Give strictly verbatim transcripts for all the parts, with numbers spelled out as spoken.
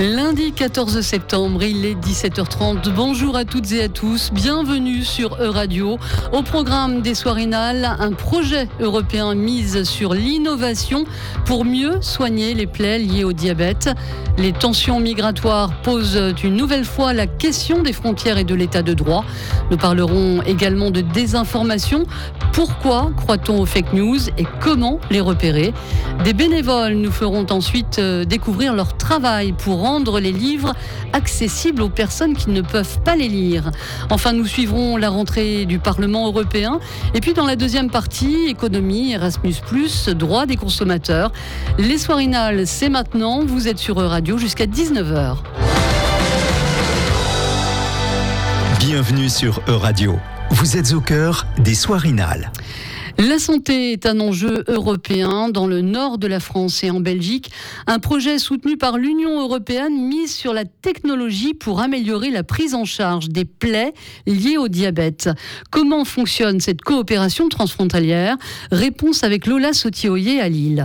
Lundi quatorze septembre, il est dix-sept heures trente. Bonjour à toutes et à tous, bienvenue sur Euradio. Au programme des Soirinales, un projet européen mise sur l'innovation pour mieux soigner les plaies liées au diabète. Les tensions migratoires posent une nouvelle fois la question des frontières et de l'état de droit. Nous parlerons également de désinformation. Pourquoi croit-on aux fake news et comment les repérer ? Des bénévoles nous feront ensuite découvrir leur travail pour rendre les livres accessibles aux personnes qui ne peuvent pas les lire. Enfin, nous suivrons la rentrée du Parlement européen. Et puis dans la deuxième partie, économie, Erasmus plus, droit des consommateurs. Les Soirinales, c'est maintenant. Vous êtes sur Euradio jusqu'à dix-neuf heures. Bienvenue sur Euradio. Vous êtes au cœur des Soirinales. La santé est un enjeu européen dans le nord de la France et en Belgique. Un projet soutenu par l'Union européenne mise sur la technologie pour améliorer la prise en charge des plaies liées au diabète. Comment fonctionne cette coopération transfrontalière ? Réponse avec Lola Sotioyer à Lille.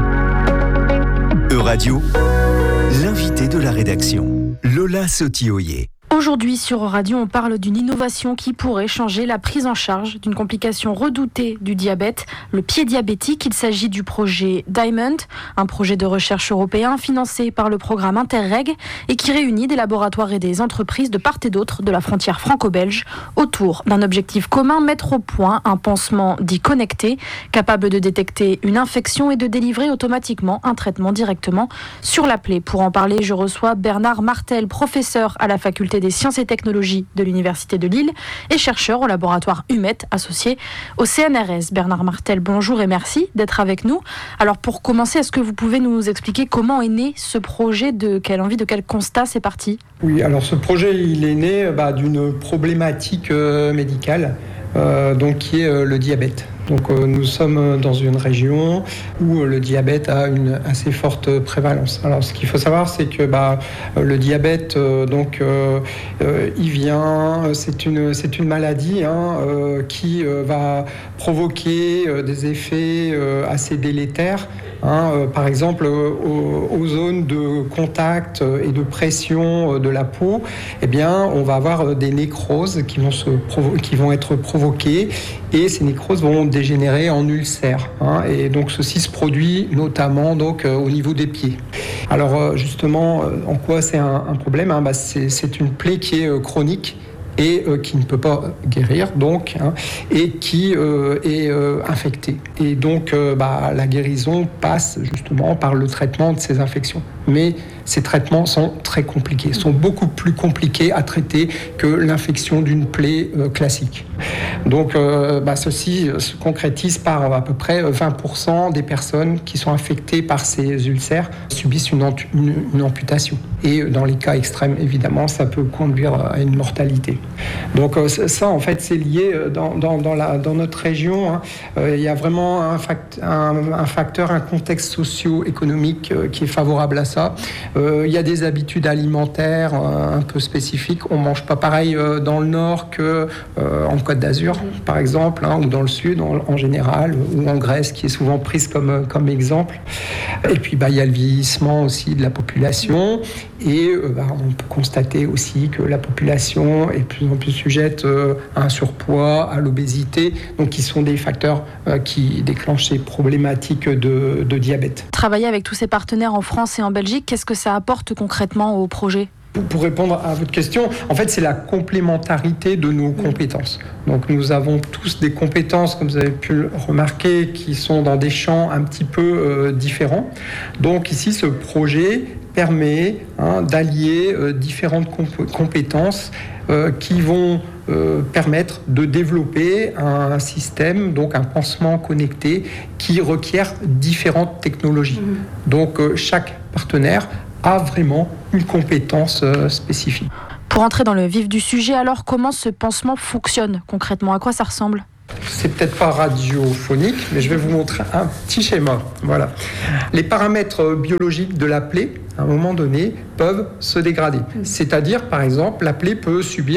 Euradio, l'invité de la rédaction, Lola Sotioyer. Aujourd'hui sur Radio, on parle d'une innovation qui pourrait changer la prise en charge d'une complication redoutée du diabète, le pied diabétique. Il s'agit du projet Diamond, un projet de recherche européen financé par le programme Interreg et qui réunit des laboratoires et des entreprises de part et d'autre de la frontière franco-belge autour d'un objectif commun, mettre au point un pansement dit connecté, capable de détecter une infection et de délivrer automatiquement un traitement directement sur la plaie. Pour en parler, je reçois Bernard Martel, professeur à la faculté des sciences et technologies de l'Université de Lille et chercheur au laboratoire Humet associé au C N R S. Bernard Martel, bonjour et merci d'être avec nous. Alors pour commencer, est-ce que vous pouvez nous expliquer comment est né ce projet, de quelle envie, de quel constat c'est parti ? Oui, alors ce projet il est né bah, d'une problématique euh, médicale euh, donc, qui est euh, le diabète. Donc euh, nous sommes dans une région où le diabète a une assez forte prévalence. Alors ce qu'il faut savoir, c'est que bah, le diabète, euh, donc, euh, euh, il vient, c'est une, c'est une maladie hein, euh, qui euh, va provoquer euh, des effets euh, assez délétères. Hein, euh, par exemple, euh, aux, aux zones de contact et de pression euh, de la peau, eh bien, on va avoir euh, des nécroses qui vont, se provo- qui vont être provoquées et ces nécroses vont dégénérer en ulcères. Hein, et donc, ceci se produit notamment donc, euh, au niveau des pieds. Alors, euh, justement, euh, en quoi c'est un, un problème hein, bah, c'est, c'est une plaie qui est euh, chronique et euh, qui ne peut pas guérir, donc, hein, et qui euh, est euh, infectée. Et donc, euh, bah, la guérison passe justement par le traitement de ces infections. Mais ces traitements sont très compliqués, sont beaucoup plus compliqués à traiter que l'infection d'une plaie euh, classique. Donc, euh, bah, ceci se concrétise par à peu près vingt pour cent des personnes qui sont infectées par ces ulcères subissent une, antu- une, une amputation. Et dans les cas extrêmes, évidemment, ça peut conduire à une mortalité. Donc, euh, ça, en fait, c'est lié dans, dans, dans, la, dans notre région. Hein, euh, il y a vraiment un, fact, un, un facteur, un contexte socio-économique euh, qui est favorable à ça. Euh, il y a des habitudes alimentaires euh, un peu spécifiques. On ne mange pas pareil euh, dans le nord que euh, en Côte d'Azur, par exemple, hein, ou dans le sud en, en général, ou en Grèce, qui est souvent prise comme, comme exemple. Et puis, bah, il y a le vieillissement aussi de la population. Et euh, bah, on peut constater aussi que la population est de plus en plus sujette euh, à un surpoids, à l'obésité, donc qui sont des facteurs euh, qui déclenchent ces problématiques de, de diabète. Travailler avec tous ces partenaires en France et en Belgique, qu'est-ce que ça apporte concrètement au projet ? Pour répondre à votre question, en fait, c'est la complémentarité de nos compétences. Donc, nous avons tous des compétences, comme vous avez pu le remarquer, qui sont dans des champs un petit peu euh, différents. Donc, ici, ce projet permet hein, d'allier euh, différentes comp- compétences euh, qui vont euh, permettre de développer un système, donc un pansement connecté, qui requiert différentes technologies. Mmh. Donc, euh, chaque partenaire a vraiment une compétence euh, spécifique. Pour entrer dans le vif du sujet, alors comment ce pansement fonctionne concrètement ? À quoi ça ressemble ? C'est peut-être pas radiophonique, mais je vais vous montrer un petit schéma. Voilà. Les paramètres biologiques de la plaie, à un moment donné, peuvent se dégrader. C'est-à-dire, par exemple, la plaie peut subir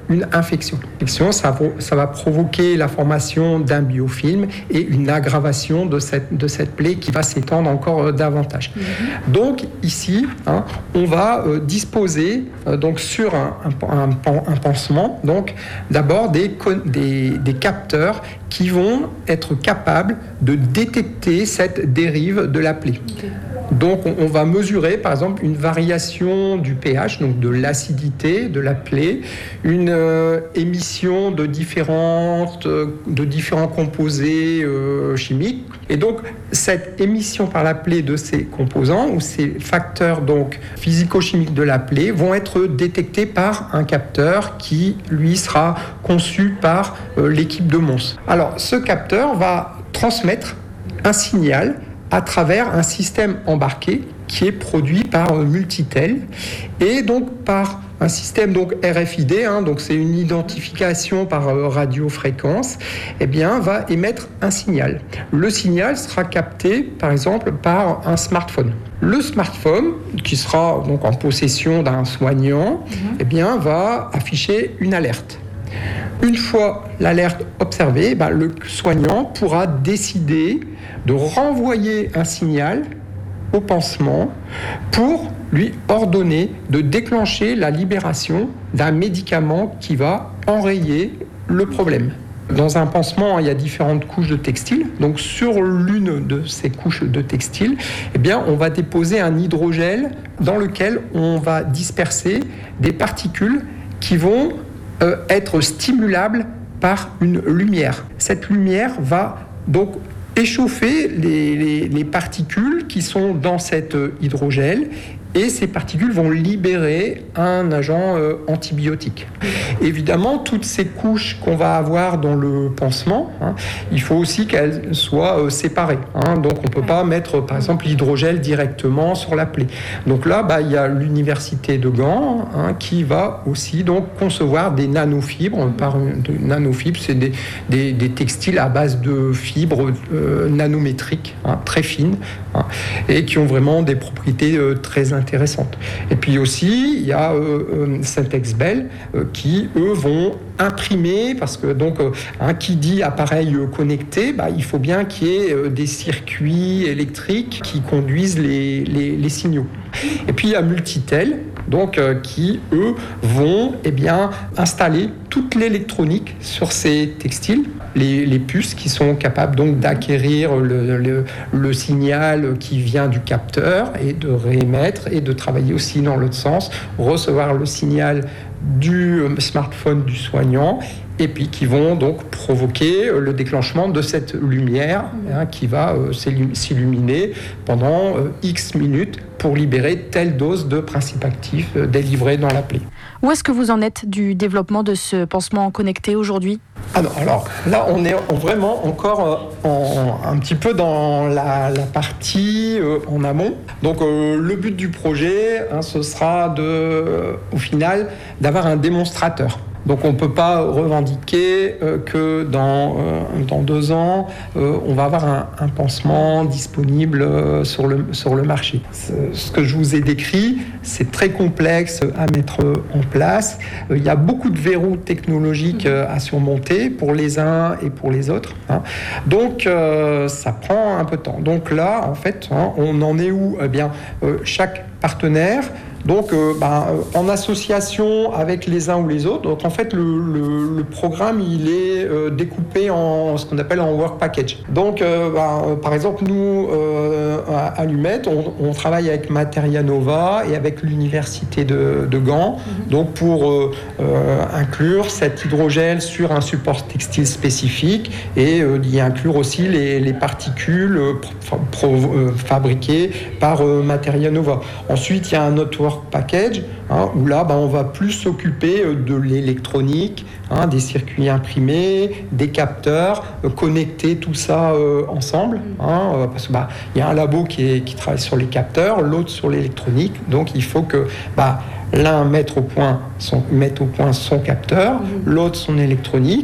une infection. L'infection, ça, ça va provoquer la formation d'un biofilm et une aggravation de cette, de cette plaie qui va s'étendre encore euh, davantage. Mmh. Donc ici, hein, on va euh, disposer euh, donc sur un, un, un, un pansement, donc d'abord des, des, des capteurs qui vont être capables de détecter cette dérive de la plaie. Okay. Donc on, on va mesurer par exemple une variation du pH, donc de l'acidité de la plaie, une euh, émission de, différentes, euh, de différents composés euh, chimiques. Et donc cette émission par la plaie de ces composants ou ces facteurs donc physico-chimiques de la plaie vont être détectés par un capteur qui lui sera conçu par euh, l'équipe de Mons. Alors ce capteur va transmettre un signal à travers un système embarqué qui est produit par Multitel et donc par un système donc R F I D, hein, donc c'est une identification par euh, radiofréquence, eh bien va émettre un signal. Le signal sera capté par exemple par un smartphone. Le smartphone qui sera donc en possession d'un soignant, mmh. eh bien va afficher une alerte. Une fois l'alerte observée, ben, le soignant pourra décider de renvoyer un signal au pansement pour lui ordonner de déclencher la libération d'un médicament qui va enrayer le problème. Dans un pansement, il y a différentes couches de textile. Donc sur l'une de ces couches de textile, eh bien, on va déposer un hydrogel dans lequel on va disperser des particules qui vont euh, être stimulables par une lumière. Cette lumière va donc échauffer les, les, les particules qui sont dans cet hydrogel et ces particules vont libérer un agent euh, antibiotique. Évidemment, toutes ces couches qu'on va avoir dans le pansement, hein, il faut aussi qu'elles soient euh, séparées. Hein, donc on ne peut pas mettre, par exemple, l'hydrogel directement sur la plaie. Donc là, bah, il y a l'université de Gand hein, qui va aussi donc, concevoir des nanofibres. Par de nanofibres, c'est des, des, des textiles à base de fibres euh, nanométriques, hein, très fines, hein, et qui ont vraiment des propriétés euh, très intéressantes. Intéressante. Et puis aussi, il y a euh, euh, Syntex-Bell euh, qui, eux, vont imprimer, parce que donc, euh, hein, qui dit appareil euh, connecté, bah, il faut bien qu'il y ait euh, des circuits électriques qui conduisent les, les, les signaux. Et puis il y a Multitel, donc euh, qui, eux, vont eh bien, installer toute l'électronique sur ces textiles, les, les puces qui sont capables donc d'acquérir le, le, le signal qui vient du capteur et de réémettre et de travailler aussi dans l'autre sens, recevoir le signal du smartphone du soignant et puis qui vont donc provoquer le déclenchement de cette lumière hein, qui va euh, s'illuminer pendant euh, X minutes pour libérer telle dose de principe actif euh, délivré dans la plaie. Où est-ce que vous en êtes du développement de ce pansement connecté aujourd'hui ? Alors, alors là, on est vraiment encore euh, en, un petit peu dans la, la partie euh, en amont. Donc, euh, le but du projet, hein, ce sera de, euh, au final, d'avoir un démonstrateur. Donc on ne peut pas revendiquer euh, que dans, euh, dans deux ans, euh, on va avoir un, un pansement disponible euh, sur, le, sur le marché. Ce que je vous ai décrit, c'est très complexe à mettre en place. Euh, il y a beaucoup de verrous technologiques euh, à surmonter pour les uns et pour les autres. Hein. Donc euh, ça prend un peu de temps. Donc là, en fait, hein, on en est où ? Eh bien, euh, chaque partenaire Donc, euh, bah, en association avec les uns ou les autres. Donc, en fait, le, le, le programme, il est euh, découpé en ce qu'on appelle en work package. Donc, euh, bah, euh, par exemple, nous, euh, à Allumette, on, on travaille avec Materia Nova et avec l'université de, de Gand, mm-hmm. donc pour euh, euh, inclure cet hydrogel sur un support textile spécifique et euh, y inclure aussi les, les particules euh, pro, pro, euh, fabriquées par euh, Materia Nova. Ensuite, il y a un autre work package hein, où là, bah, on va plus s'occuper de l'électronique, hein, des circuits imprimés, des capteurs, euh, connecter tout ça euh, ensemble, hein, euh, parce que bah, y a un labo qui, est, qui travaille sur les capteurs, l'autre sur l'électronique, donc il faut que bah, l'un mette au point son, mette au point son capteur, mmh. l'autre son électronique,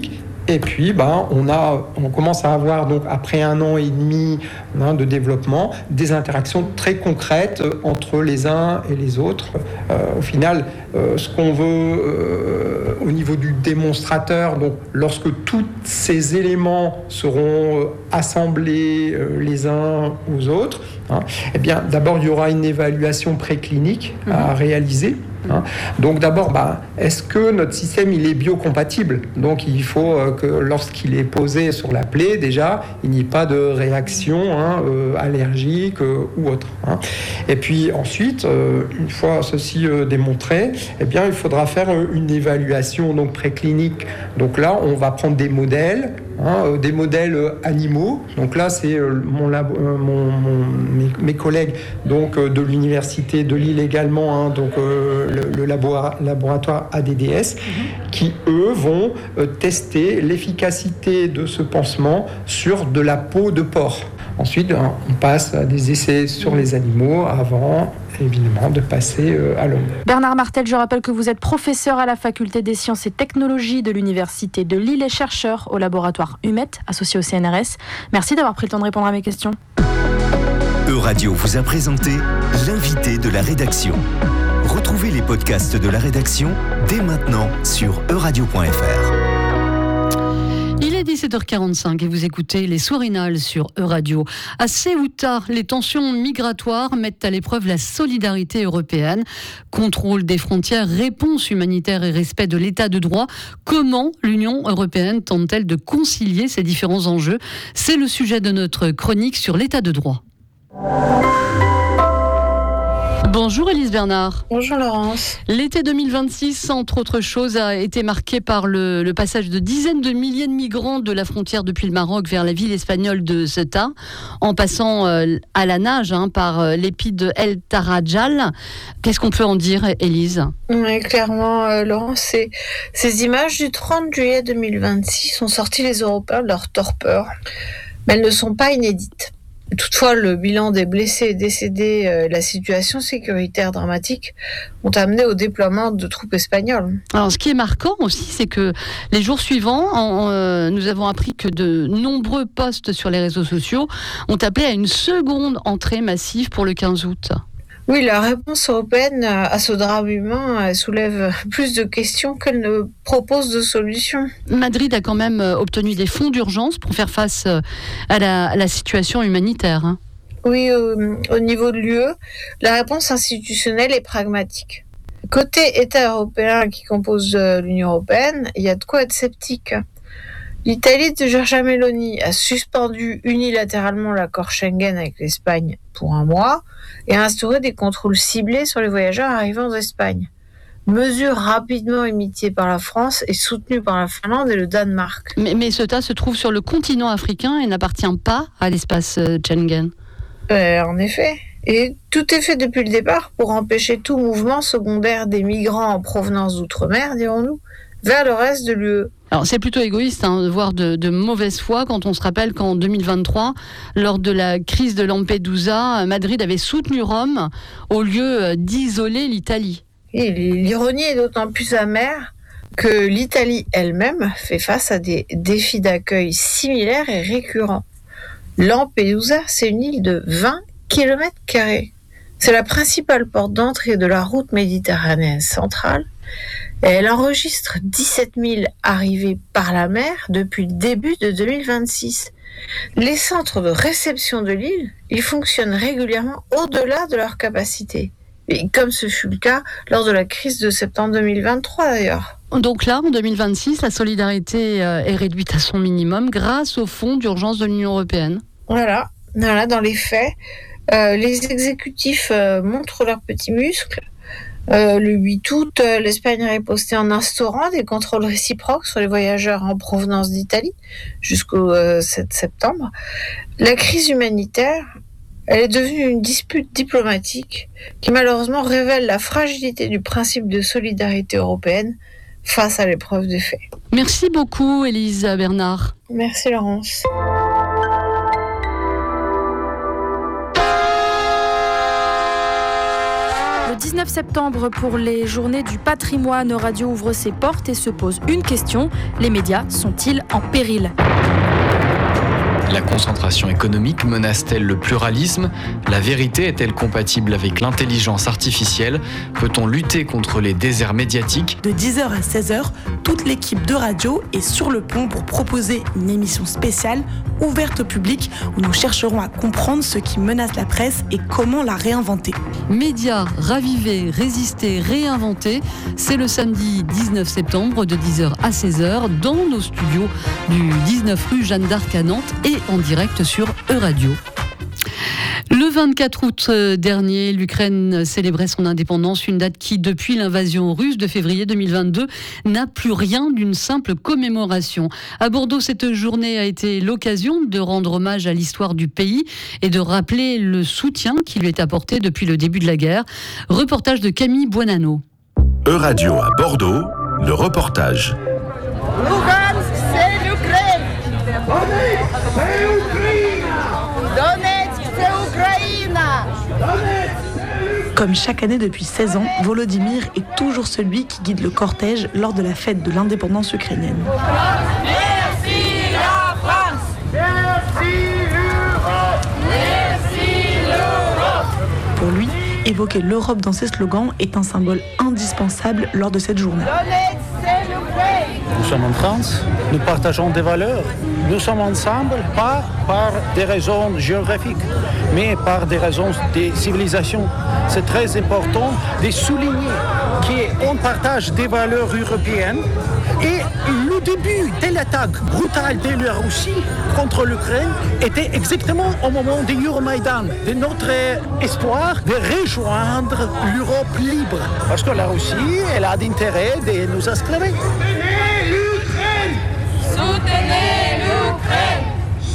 Et puis, ben, on, a, on commence à avoir, donc, après un an et demi hein, de développement, des interactions très concrètes entre les uns et les autres. Euh, au final, euh, ce qu'on veut euh, au niveau du démonstrateur, donc, lorsque tous ces éléments seront euh, assemblés euh, les uns aux autres, hein, eh bien, d'abord, il y aura une évaluation préclinique mmh. à réaliser. Hein. Donc d'abord, bah, est-ce que notre système il est biocompatible ? Donc il faut euh, que lorsqu'il est posé sur la plaie, déjà, il n'y ait pas de réaction hein, euh, allergique euh, ou autre. Hein. Et puis ensuite, euh, une fois ceci euh, démontré, eh bien, il faudra faire euh, une évaluation donc, préclinique. Donc là, on va prendre des modèles, hein, euh, des modèles euh, animaux. Donc là, c'est euh, mon, labo, euh, mon, mon mes, mes collègues donc, euh, de l'université de Lille également, hein, donc euh, le, le laboratoire A D D S, mmh. qui, eux, vont euh, tester l'efficacité de ce pansement sur de la peau de porc. Ensuite, hein, on passe à des essais sur les animaux avant, évidemment, de passer euh, à l'homme. Bernard Martel, je rappelle que vous êtes professeur à la Faculté des Sciences et Technologies de l'Université de Lille et chercheur au laboratoire Humet, associé au C N R S. Merci d'avoir pris le temps de répondre à mes questions. Euradio vous a présenté l'invité de la rédaction. Retrouvez les podcasts de la rédaction dès maintenant sur euradio point f r. Il est dix-sept heures quarante-cinq et vous écoutez les Soirinales sur Euradio. À Ceuta, les tensions migratoires mettent à l'épreuve la solidarité européenne. Contrôle des frontières, réponse humanitaire et respect de l'état de droit. Comment l'Union européenne tente-t-elle de concilier ces différents enjeux ? C'est le sujet de notre chronique sur l'état de droit. Bonjour Élise Bernard. Bonjour Laurence. L'été deux mille vingt-six, entre autres choses, a été marqué par le, le passage de dizaines de milliers de migrants de la frontière depuis le Maroc vers la ville espagnole de Ceuta, en passant euh, à la nage hein, par euh, l'épide de El Tarajal. Qu'est-ce qu'on peut en dire, Élise ? Oui, clairement, euh, Laurence, c'est, ces images du trente juillet deux mille vingt-six ont sorti les Européens de leur torpeur, mais elles ne sont pas inédites. Toutefois, le bilan des blessés et décédés et euh, la situation sécuritaire dramatique ont amené au déploiement de troupes espagnoles. Alors, ce qui est marquant aussi, c'est que les jours suivants, en, euh, nous avons appris que de nombreux posts sur les réseaux sociaux ont appelé à une seconde entrée massive pour le quinze août. Oui, la réponse européenne à ce drame humain soulève plus de questions qu'elle ne propose de solutions. Madrid a quand même obtenu des fonds d'urgence pour faire face à la, à la situation humanitaire. Hein. Oui, au, au niveau de l'U E, la réponse institutionnelle est pragmatique. Côté État européen qui compose l'Union européenne, il y a de quoi être sceptique. L'Italie de Giorgia Meloni a suspendu unilatéralement l'accord Schengen avec l'Espagne pour un mois et a instauré des contrôles ciblés sur les voyageurs arrivant d'Espagne. Mesure rapidement imitée par la France et soutenue par la Finlande et le Danemark. Mais, mais Ceuta se trouve sur le continent africain et n'appartient pas à l'espace Schengen. Euh, en effet. Et tout est fait depuis le départ pour empêcher tout mouvement secondaire des migrants en provenance d'outre-mer, dirons-nous, vers le reste de l'U E. Alors c'est plutôt égoïste, hein, voire de, de mauvaise foi, quand on se rappelle qu'en deux mille vingt-trois, lors de la crise de Lampedusa, Madrid avait soutenu Rome au lieu d'isoler l'Italie. Et l'ironie est d'autant plus amère que l'Italie elle-même fait face à des défis d'accueil similaires et récurrents. Lampedusa, c'est une île de vingt kilomètres carrés. C'est la principale porte d'entrée de la route méditerranéenne centrale. Et elle enregistre dix-sept mille arrivées par la mer depuis le début de deux mille vingt-six. Les centres de réception de l'île, ils fonctionnent régulièrement au-delà de leur capacité. Et comme ce fut le cas lors de la crise de septembre deux mille vingt-trois d'ailleurs. Donc là, en deux mille vingt-six, la solidarité est réduite à son minimum grâce au fonds d'urgence de l'Union européenne. Voilà, voilà dans les faits, euh, les exécutifs euh, montrent leurs petits muscles. Euh, le huit août, euh, l'Espagne a riposté en instaurant des contrôles réciproques sur les voyageurs en provenance d'Italie jusqu'au euh, sept septembre. La crise humanitaire, elle est devenue une dispute diplomatique qui malheureusement révèle la fragilité du principe de solidarité européenne face à l'épreuve des faits. Merci beaucoup, Élise Bernard. Merci, Laurence. Le dix-neuf septembre, pour les journées du patrimoine, Radio ouvre ses portes et se pose une question. Les médias sont-ils en péril ? La concentration économique menace-t-elle le pluralisme ? La vérité est-elle compatible avec l'intelligence artificielle ? Peut-on lutter contre les déserts médiatiques ? De dix heures à seize heures, toute l'équipe de Radio est sur le pont pour proposer une émission spéciale ouverte au public où nous chercherons à comprendre ce qui menace la presse et comment la réinventer. Médias, raviver, résister, réinventer, c'est le samedi dix-neuf septembre de dix heures à seize heures dans nos studios du dix-neuf rue Jeanne d'Arc à Nantes et en direct sur Euradio. Le vingt-quatre août dernier, l'Ukraine célébrait son indépendance, une date qui, depuis l'invasion russe de février deux mille vingt-deux, n'a plus rien d'une simple commémoration. À Bordeaux, cette journée a été l'occasion de rendre hommage à l'histoire du pays et de rappeler le soutien qui lui est apporté depuis le début de la guerre. Reportage de Camille Buonanno. Euradio à Bordeaux, le reportage. Lugansk, c'est l'Ukraine. Donetsk, c'est l'Ukraine. Donetsk, c'est l'Ukraine. Comme chaque année depuis seize ans, Volodymyr est toujours celui qui guide le cortège lors de la fête de l'indépendance ukrainienne. Merci la France. Merci l'Europe. Merci l'Europe. Pour lui, évoquer l'Europe dans ses slogans est un symbole indispensable lors de cette journée. Donetsk, c'est l'Ukraine. Nous sommes en France, nous partageons des valeurs. Nous sommes ensemble, pas par des raisons géographiques, mais par des raisons de civilisation. C'est très important de souligner qu'on partage des valeurs européennes. Et le début de l'attaque brutale de la Russie contre l'Ukraine était exactement au moment du Euromaïdan, de notre espoir de rejoindre l'Europe libre. Parce que la Russie, elle a d'intérêt de nous esclaver. Soutenez l'Ukraine. Soutenez l'Ukraine.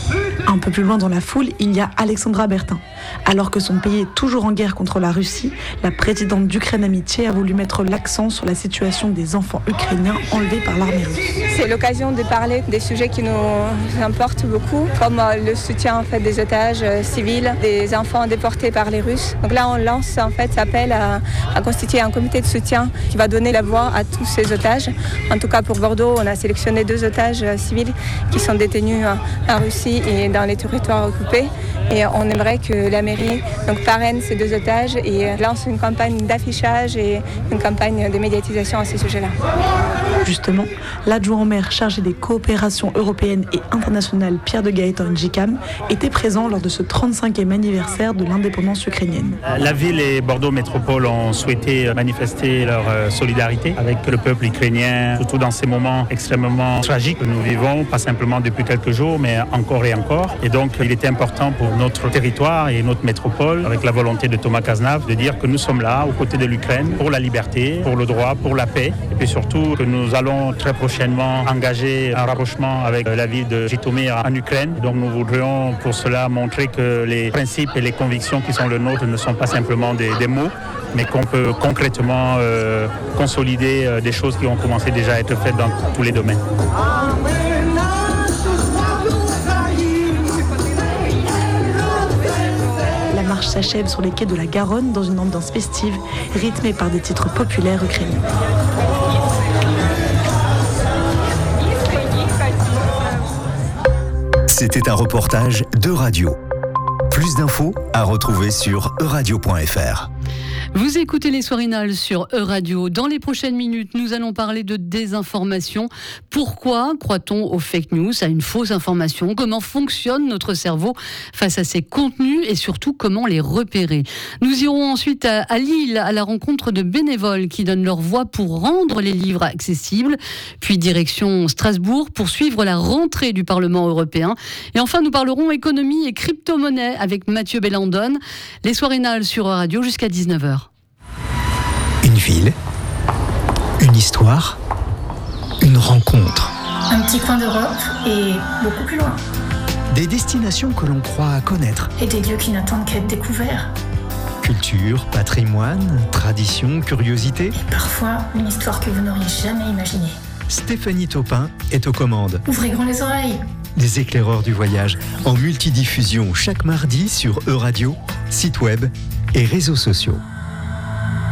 Un peu plus loin dans la foule, il y a Alexandra Bertin. Alors que son pays est toujours en guerre contre la Russie, la présidente d'Ukraine Amitié a voulu mettre l'accent sur la situation des enfants ukrainiens enlevés par l'armée russe. C'est l'occasion de parler des sujets qui nous importent beaucoup, comme le soutien en fait, des otages civils, des enfants déportés par les Russes. Donc là, on lance en fait, appel à, à constituer un comité de soutien qui va donner la voix à tous ces otages. En tout cas, pour Bordeaux, on a sélectionné deux otages civils qui sont détenus en Russie et dans les territoires occupés. Et on aimerait que la mairie donc, parraine ces deux otages et lance une campagne d'affichage et une campagne de médiatisation à ces sujets-là. Justement, l'adjoint au maire chargé des coopérations européennes et internationales, Pierre de Gaëtan Njikam, était présent lors de ce trente-cinquième anniversaire de l'indépendance ukrainienne. La ville et Bordeaux Métropole ont souhaité manifester leur solidarité avec le peuple ukrainien, surtout dans ces moments extrêmement tragiques que nous vivons, pas simplement depuis quelques jours, mais encore et encore. Et donc, il était important pour notre territoire et notre métropole, avec la volonté de Thomas Cazenave, de dire que nous sommes là, aux côtés de l'Ukraine, pour la liberté, pour le droit, pour la paix, et puis surtout que nous allons très prochainement engager un rapprochement avec la ville de Jitomir en Ukraine. Donc nous voudrions pour cela montrer que les principes et les convictions qui sont les nôtres ne sont pas simplement des, des mots, mais qu'on peut concrètement euh, consolider euh, des choses qui ont commencé déjà à être faites dans tous les domaines. La marche s'achève sur les quais de la Garonne dans une ambiance festive, rythmée par des titres populaires ukrainiens. C'était un reportage d'Euradio. Plus d'infos à retrouver sur euradio point f r. Vous écoutez les Soirinales sur Euradio. Dans les prochaines minutes, nous allons parler de désinformation. Pourquoi croit-on aux fake news, à une fausse information ? Comment fonctionne notre cerveau face à ces contenus et surtout comment les repérer ? Nous irons ensuite à, à Lille à la rencontre de bénévoles qui donnent leur voix pour rendre les livres accessibles. Puis direction Strasbourg pour suivre la rentrée du Parlement européen. Et enfin, nous parlerons économie et crypto-monnaie avec Mathieu Bellandon. Les Soirinales sur Euradio jusqu'à dix-neuf heures. Une ville, une histoire, une rencontre. Un petit coin d'Europe et beaucoup plus loin. Des destinations que l'on croit connaître. Et des lieux qui n'attendent qu'à être découverts. Culture, patrimoine, tradition, curiosité. Et parfois, une histoire que vous n'auriez jamais imaginée. Stéphanie Taupin est aux commandes. Ouvrez grand les oreilles. Des éclaireurs du voyage en multidiffusion chaque mardi sur Euradio, site web et réseaux sociaux.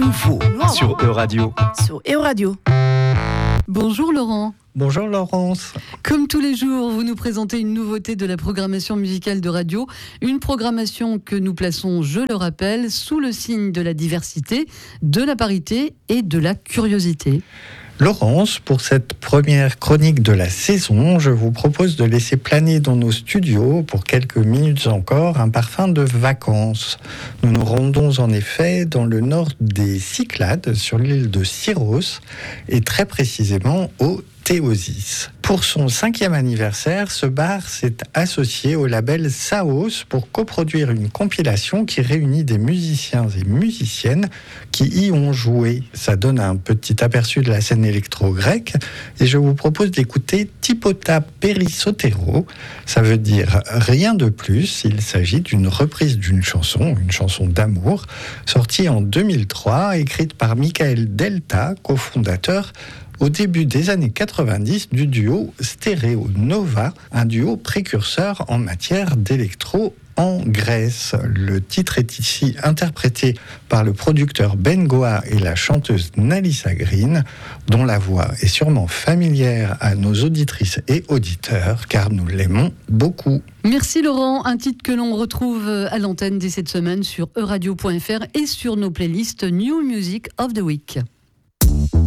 nouveau sur Euradio. Sur Euradio. Bonjour Laurent. Bonjour Laurence. Comme tous les jours, vous nous présentez une nouveauté de la programmation musicale de radio. Une programmation que nous plaçons, je le rappelle, sous le signe de la diversité, de la parité et de la curiosité. Laurence, pour cette première chronique de la saison, je vous propose de laisser planer dans nos studios, pour quelques minutes encore, un parfum de vacances. Nous nous rendons en effet dans le nord des Cyclades, sur l'île de Syros, et très précisément au Théosis. Pour son cinquième anniversaire, ce bar s'est associé au label Saos pour coproduire une compilation qui réunit des musiciens et musiciennes qui y ont joué. Ça donne un petit aperçu de la scène électro-grecque et je vous propose d'écouter Tipota Perissotero. Ça veut dire rien de plus. Il s'agit d'une reprise d'une chanson, une chanson d'amour, sortie en deux mille trois, écrite par Michael Delta, cofondateur au début des années quatre-vingt-dix du duo Stereo Nova, un duo précurseur en matière d'électro en Grèce. Le titre est ici interprété par le producteur Ben Goa et la chanteuse Nalissa Green, dont la voix est sûrement familière à nos auditrices et auditeurs, car nous l'aimons beaucoup. Merci Laurent, un titre que l'on retrouve à l'antenne dès cette semaine sur euradio point f r et sur nos playlists New Music of the Week.